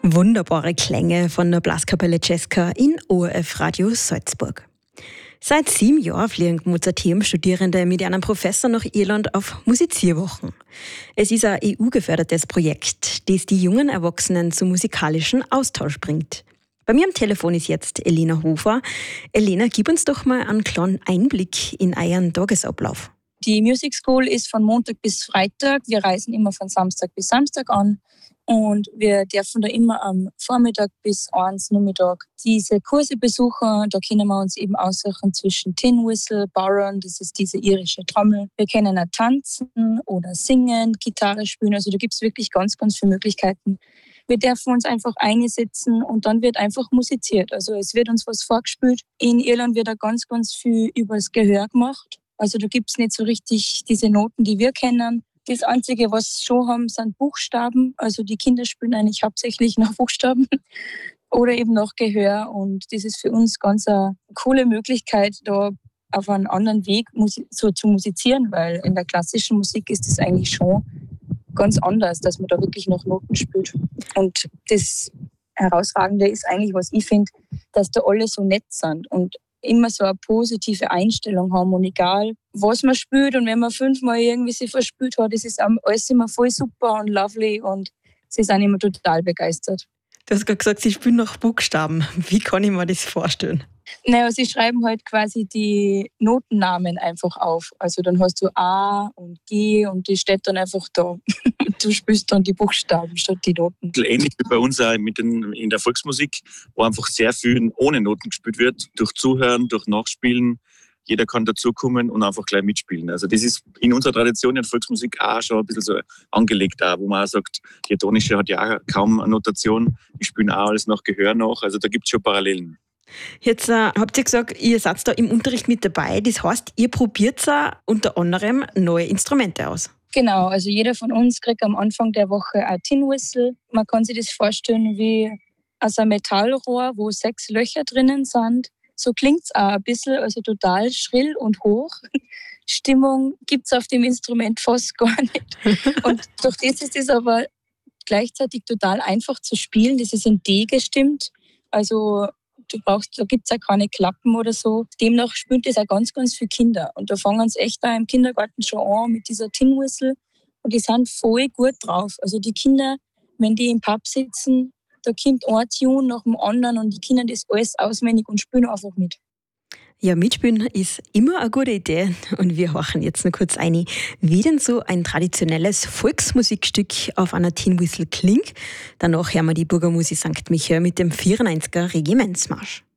Wunderbare Klänge von der Blaskapelle Cesca in ORF Radio Salzburg. Seit 7 Jahren fliegen Mozarteum-Studierende mit einem Professor nach Irland auf Musizierwochen. Es ist ein EU-gefördertes Projekt, das die jungen Erwachsenen zum musikalischen Austausch bringt. Bei mir am Telefon ist jetzt Elena Hofer. Elena, gib uns doch mal einen kleinen Einblick in euren Tagesablauf. Die Music School ist von Montag bis Freitag. Wir reisen immer von Samstag bis Samstag an und wir dürfen da immer am Vormittag bis 1 Nachmittag diese Kurse besuchen. Da können wir uns eben aussuchen zwischen Tin Whistle, Bodhrán, das ist diese irische Trommel. Wir können auch tanzen oder singen, Gitarre spielen. Also da gibt es wirklich ganz, ganz viele Möglichkeiten. Wir dürfen uns einfach einsetzen und dann wird einfach musiziert. Also es wird uns was vorgespielt. In Irland wird da ganz, ganz viel übers Gehör gemacht. Also da gibt es nicht so richtig diese Noten, die wir kennen. Das Einzige, was sie schon haben, sind Buchstaben. Also die Kinder spielen eigentlich hauptsächlich nach Buchstaben oder eben nach Gehör. Und das ist für uns ganz eine coole Möglichkeit, da auf einen anderen Weg so zu musizieren, weil in der klassischen Musik ist das eigentlich schon ganz anders, dass man da wirklich nach Noten spielt. Und das Herausragende ist eigentlich, was ich finde, dass da alle so nett sind und immer so eine positive Einstellung haben und egal, was man spielt und wenn man 5-mal irgendwie sich verspielt hat, das ist alles immer voll super und lovely und sie sind immer total begeistert. Du hast gerade gesagt, sie spielen nach Buchstaben. Wie kann ich mir das vorstellen? Naja, sie schreiben halt quasi die Notennamen einfach auf. Also dann hast du A und G und die steht dann einfach da. Du spielst dann die Buchstaben statt die Noten. Ähnlich wie bei uns auch in der Volksmusik, wo einfach sehr viel ohne Noten gespielt wird. Durch Zuhören, durch Nachspielen. Jeder kann dazukommen und einfach gleich mitspielen. Also das ist in unserer Tradition in der Volksmusik auch schon ein bisschen so angelegt, auch, wo man auch sagt, die Tonische hat ja auch kaum eine Notation. Die spielen auch alles nach Gehör nach. Also da gibt es schon Parallelen. Jetzt habt ihr gesagt, ihr seid da im Unterricht mit dabei. Das heißt, ihr probiert unter anderem neue Instrumente aus. Genau, also jeder von uns kriegt am Anfang der Woche ein Tin Whistle. Man kann sich das vorstellen wie aus einem Metallrohr, wo 6 Löcher drinnen sind. So klingt es auch ein bisschen, also total schrill und hoch. Stimmung gibt es auf dem Instrument fast gar nicht. Und durch das ist es aber gleichzeitig total einfach zu spielen. Das ist in D gestimmt. Also da gibt es auch keine Klappen oder so. Demnach spielt das auch ganz, ganz viele Kinder. Und da fangen sie echt auch im Kindergarten schon an mit dieser Tin Whistle. Und die sind voll gut drauf. Also die Kinder, wenn die im Pub sitzen, da kommt ein Tune nach dem anderen und die Kinder das alles auswendig und spielen einfach mit. Ja, mitspielen ist immer eine gute Idee. Und wir horchen jetzt noch kurz rein, wie denn so ein traditionelles Volksmusikstück auf einer Tin Whistle klingt. Danach hören wir die Burgermusik St. Michael mit dem 94er Regimentsmarsch.